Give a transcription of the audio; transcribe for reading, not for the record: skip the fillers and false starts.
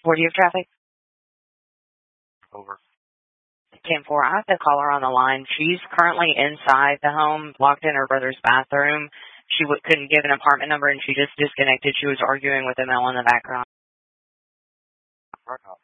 Where do you have traffic? Over. 10-4. I have the caller on the line. She's currently inside the home, locked in her brother's bathroom. She couldn't give an apartment number, and she just disconnected. She was arguing with a male in the background. Rock